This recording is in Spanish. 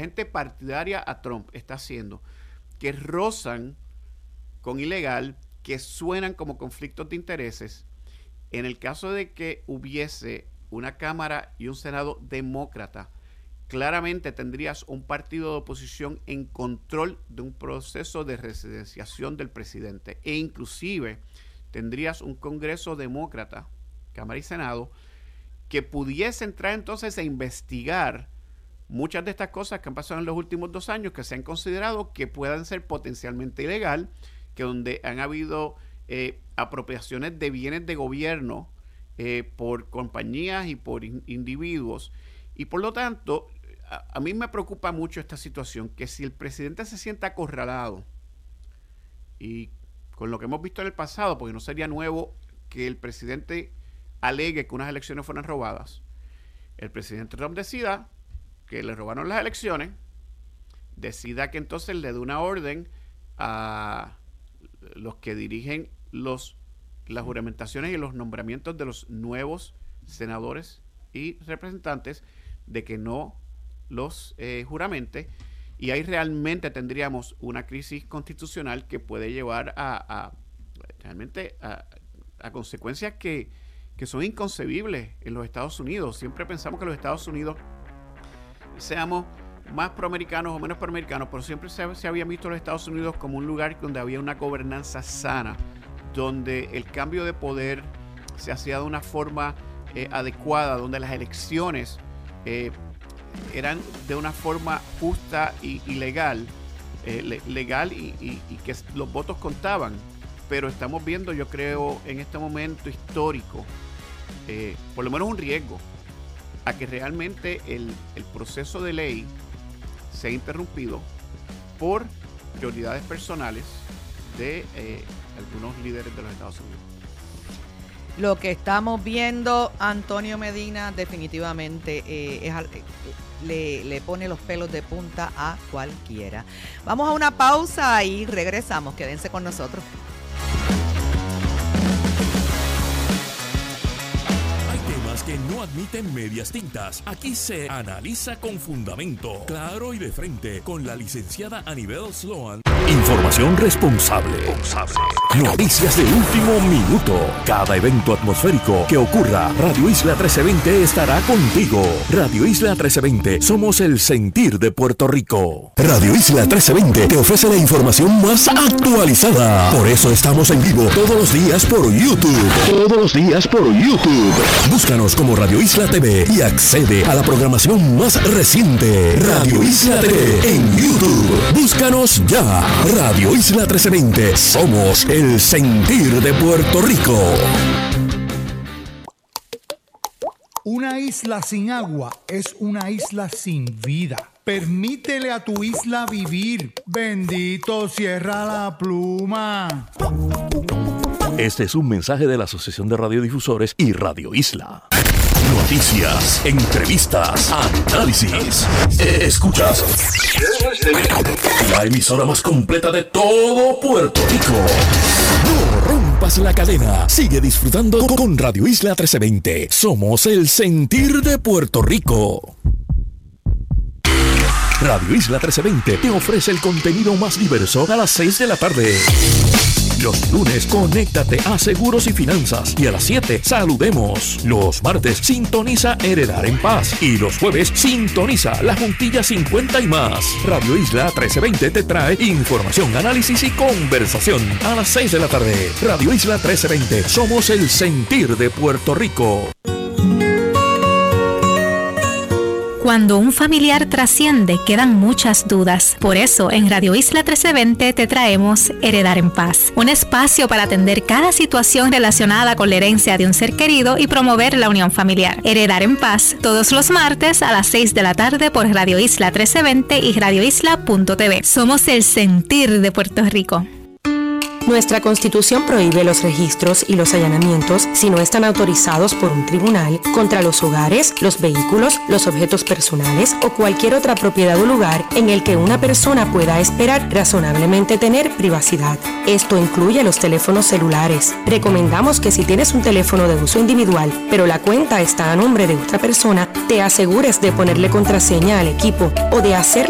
gente partidaria a Trump está haciendo, que rozan con ilegal, que suenan como conflictos de intereses, en el caso de que hubiese una Cámara y un Senado demócrata, claramente tendrías un partido de oposición en control de un proceso de residenciación del presidente, e inclusive tendrías un Congreso demócrata, Cámara y Senado, que pudiese entrar entonces a investigar muchas de estas cosas que han pasado en los últimos 2 años, que se han considerado que puedan ser potencialmente ilegal, que donde han habido apropiaciones de bienes de gobierno por compañías y por individuos. Y por lo tanto, a mí me preocupa mucho esta situación, que si el presidente se sienta acorralado, y con lo que hemos visto en el pasado, porque no sería nuevo que el presidente alegue que unas elecciones fueron robadas, el presidente Trump decida que le robaron las elecciones, decida que entonces le dé una orden a los que dirigen las juramentaciones y los nombramientos de los nuevos senadores y representantes, de que no los juramente, y ahí realmente tendríamos una crisis constitucional que puede llevar realmente a consecuencias que son inconcebibles en los Estados Unidos. Siempre pensamos que los Estados Unidos, seamos más proamericanos o menos proamericanos, pero siempre se había visto a los Estados Unidos como un lugar donde había una gobernanza sana, donde el cambio de poder se hacía de una forma adecuada, donde las elecciones eran de una forma justa y legal, y que los votos contaban. Pero estamos viendo, yo creo, en este momento histórico, por lo menos un riesgo a que realmente el proceso de ley sea interrumpido por prioridades personales de algunos líderes de los Estados Unidos. Lo que estamos viendo, Antonio Medina, definitivamente le pone los pelos de punta a cualquiera. Vamos a una pausa y regresamos. Quédense con nosotros. Que no admiten medias tintas. Aquí se analiza con fundamento, claro y de frente, con la licenciada Anibel Sloan. Información responsable. Noticias de último minuto. Cada evento atmosférico que ocurra, Radio Isla 1320 estará contigo. Radio Isla 1320, somos el sentir de Puerto Rico. Radio Isla 1320 te ofrece la información más actualizada. Por eso estamos en vivo todos los días por YouTube. Búscanos como Radio Isla TV y accede a la programación más reciente. Radio Isla TV en YouTube. Búscanos ya. Radio Isla 1320. Somos el sentir de Puerto Rico. Una isla sin agua es una isla sin vida. Permítele a tu isla vivir. Bendito, cierra la pluma. Este es un mensaje de la Asociación de Radiodifusores y Radio Isla. Noticias, entrevistas, análisis. Escuchas la emisora más completa de todo Puerto Rico. No rompas la cadena. Sigue disfrutando con Radio Isla 1320. Somos el sentir de Puerto Rico. Radio Isla 1320 te ofrece el contenido más diverso a las 6 de la tarde. Los lunes, conéctate a Seguros y Finanzas. Y a las 7, saludemos. Los martes, sintoniza Heredar en Paz. Y los jueves, sintoniza La Juntilla 50 y más. Radio Isla 1320 te trae información, análisis y conversación. A las 6 de la tarde. Radio Isla 1320. Somos el sentir de Puerto Rico. Cuando un familiar trasciende, quedan muchas dudas. Por eso, en Radio Isla 1320 te traemos Heredar en Paz, un espacio para atender cada situación relacionada con la herencia de un ser querido y promover la unión familiar. Heredar en Paz, todos los martes a las 6 de la tarde por Radio Isla 1320 y radioisla.tv. Somos el sentir de Puerto Rico. Nuestra Constitución prohíbe los registros y los allanamientos si no están autorizados por un tribunal contra los hogares, los vehículos, los objetos personales o cualquier otra propiedad o lugar en el que una persona pueda esperar razonablemente tener privacidad. Esto incluye los teléfonos celulares. Recomendamos que si tienes un teléfono de uso individual, pero la cuenta está a nombre de otra persona, te asegures de ponerle contraseña al equipo o de hacer